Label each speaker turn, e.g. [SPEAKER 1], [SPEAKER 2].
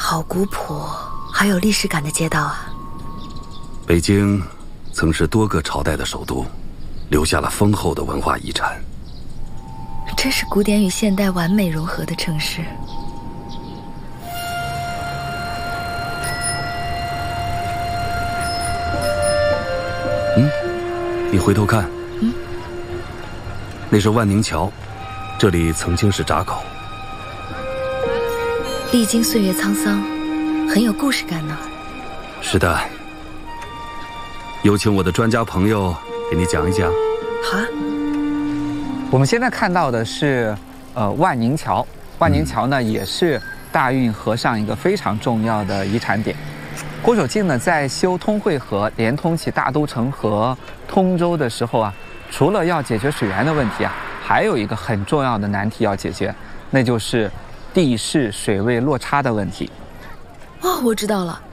[SPEAKER 1] 好古朴，好有历史感的街道啊！
[SPEAKER 2] 北京曾是多个朝代的首都，留下了丰厚的文化遗产。
[SPEAKER 1] 真是古典与现代完美融合的城市。
[SPEAKER 2] 你回头看，那是万宁桥，这里曾经是闸口。
[SPEAKER 1] 历经岁月沧桑，很有故事感呢。
[SPEAKER 2] 是的，有请我的专家朋友给你讲一讲。
[SPEAKER 1] 好啊。
[SPEAKER 3] 我们现在看到的是万宁桥，万宁桥呢也是大运河上一个非常重要的遗产点。郭守敬呢在修通惠河连通起大都城和通州的时候啊，除了要解决水源的问题啊，还有一个很重要的难题要解决，那就是地势水位落差的问题。
[SPEAKER 1] 哦，我知道了，